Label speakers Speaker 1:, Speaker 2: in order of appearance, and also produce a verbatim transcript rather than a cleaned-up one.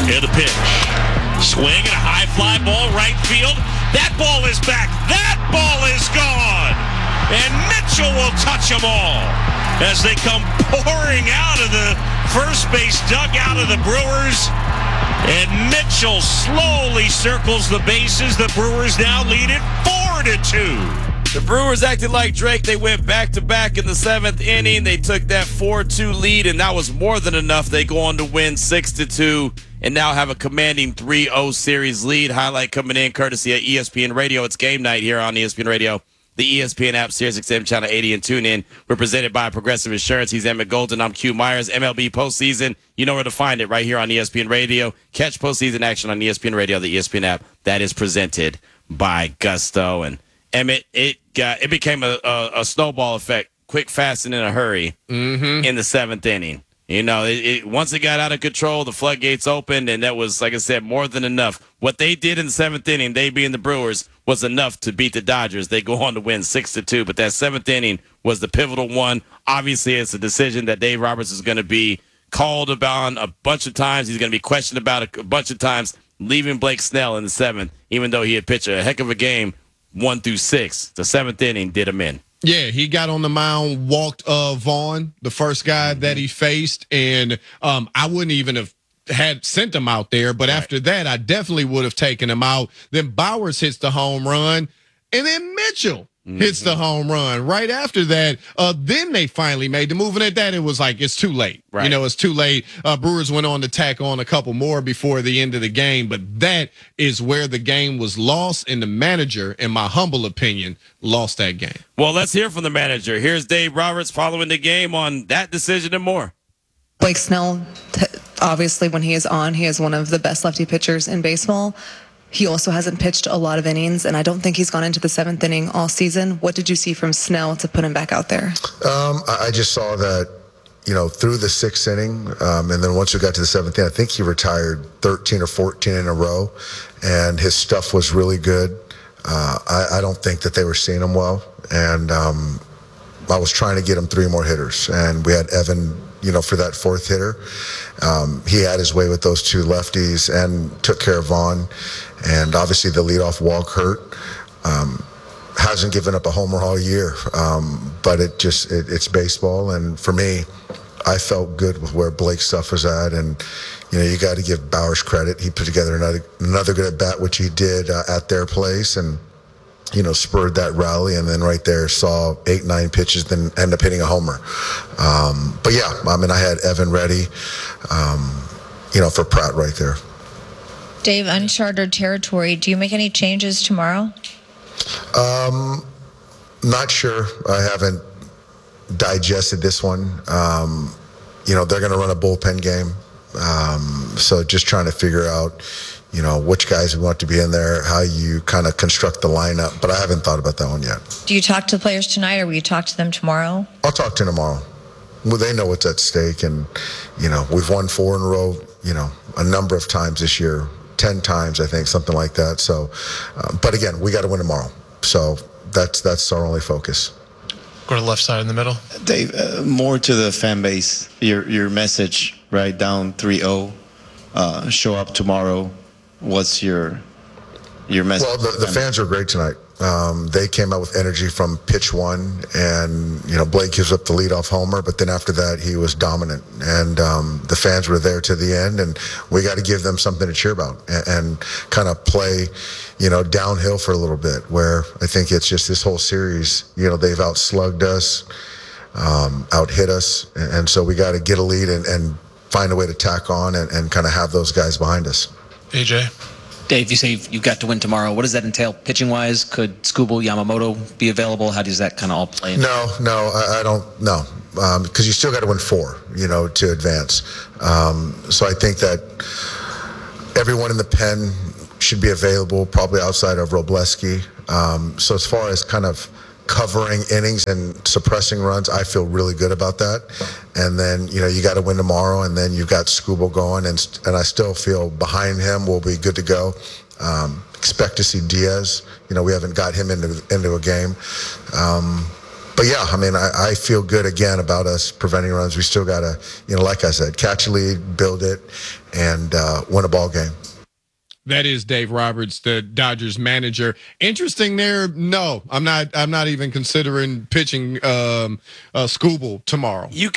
Speaker 1: Here's the pitch. Swing and a high fly ball, right field. That ball is back. That ball is gone. And Mitchell will touch them all as they come pouring out of the first base dugout of the Brewers. And Mitchell slowly circles the bases. The Brewers now lead it four to two.
Speaker 2: The Brewers acted like Drake. They went back-to-back in the seventh inning. They took that four two lead, and that was more than enough. They go on to win six to two and now have a commanding three oh series lead. Highlight coming in courtesy of E S P N Radio. It's game night here on E S P N Radio, the E S P N app, Sirius X M Channel eighty, and tune in. We're presented by Progressive Insurance. He's Emmett Golden. I'm Q Myers. M L B postseason. You know where to find it, right here on E S P N Radio. Catch postseason action on E S P N Radio, the E S P N app. That is presented by Gusto. And Emmett, it got it became a, a, a snowball effect, quick, fast, and in a hurry
Speaker 3: mm-hmm.
Speaker 2: in the seventh inning. You know, it, it, once it got out of control, the floodgates opened, and that was, like I said, more than enough. What they did in the seventh inning, they being the Brewers, was enough to beat the Dodgers. They go on to win six to two, but that seventh inning was the pivotal one. Obviously, it's a decision that Dave Roberts is going to be called about a bunch of times. He's going to be questioned about a, a bunch of times, leaving Blake Snell in the seventh, even though he had pitched a heck of a game one through six. The seventh inning did him in.
Speaker 3: Yeah, he got on the mound, walked uh, Vaughn, the first guy that he faced, and um, I wouldn't even have had sent him out there, but right. after that, I definitely would have taken him out. Then Bowers hits the home run, and then Mitchell mm-hmm. hits the home run. Right after that, uh, then they finally made the move, and at that, it was like, it's too late. Right. You know, it's too late. Uh, Brewers went on to tack on a couple more before the end of the game, but that is where the game was lost, and the manager, in my humble opinion, lost that game.
Speaker 2: Well, let's hear from the manager. Here's Dave Roberts following the game on that decision and more.
Speaker 4: Blake Snell, obviously, when he is on, he is one of the best lefty pitchers in baseball. He also hasn't pitched a lot of innings, and I don't think he's gone into the seventh inning all season. What did you see from Snell to put him back out there?
Speaker 5: Um, I just saw that, you know, through the sixth inning, um, and then once we got to the seventh inning, I think he retired thirteen or fourteen in a row, and his stuff was really good. Uh, I, I don't think that they were seeing him well, and um, I was trying to get him three more hitters, and we had Evan, you know, for that fourth hitter. Um, he had his way with those two lefties and took care of Vaughn, and obviously the leadoff walk hurt. Um, hasn't given up a homer all year, um, but it just it, it's baseball, and for me, I felt good with where Blake's stuff was at, and you know, you got to give Bowers credit. He put together another another good at bat, which he did uh, at their place, and you know, spurred that rally, and then right there saw eight, nine pitches, then end up hitting a homer. Um, but yeah, I mean, I had Evan ready, um, you know, for Pratt right there.
Speaker 6: Dave, uncharted territory. Do you make any changes tomorrow?
Speaker 5: Um, not sure. I haven't digested this one. Um, you know, they're going to run a bullpen game. Um, so just trying to figure out, you know, which guys we want to be in there, how you kind of construct the lineup. But I haven't thought about that one yet.
Speaker 6: Do you talk to the players tonight, or will you talk to them tomorrow?
Speaker 5: I'll talk to them tomorrow. Well, they know what's at stake. And, you know, we've won four in a row, you know, a number of times this year. ten times, I think, something like that. So, uh, but again, we got to win tomorrow. So that's that's our only focus.
Speaker 7: Go to the left side in the middle.
Speaker 8: Dave, uh, more to the fan base, your your message, right, down three oh, uh, show up tomorrow. What's your your message?
Speaker 5: Well, the, the fans were great tonight. Um, they came out with energy from pitch one, and you know, Blake gives up the leadoff homer, but then after that he was dominant, and um, the fans were there to the end, and we got to give them something to cheer about and, and kind of play, you know, downhill for a little bit. Where I think it's just this whole series, you know, they've outslugged us, um, out hit us, and, and so we got to get a lead and, and find a way to tack on and, and kind of have those guys behind us.
Speaker 7: A J.
Speaker 9: Dave, you say you've got to win tomorrow. What does that entail pitching-wise? Could Skubal, Yamamoto be available? How does that kind of all play in?
Speaker 5: No, no, I, I don't, no. Um, because you still got to win four, you know, to advance. Um, so I think that everyone in the pen should be available, probably outside of Robleski. Um, so as far as kind of covering innings and suppressing runs, I feel really good about that. And then, you know, you got to win tomorrow, and then you've got Skubal going, and and I still feel behind him we'll be good to go. Um, expect to see Diaz. You know, we haven't got him into into a game. Um, but yeah, I mean, I, I feel good again about us preventing runs. We still got to, you know, like I said, catch a lead, build it, and uh, win a ball game.
Speaker 3: That is Dave Roberts, the Dodgers manager. Interesting there. No, I'm not. I'm not even considering pitching um, uh, Skubal tomorrow.
Speaker 2: You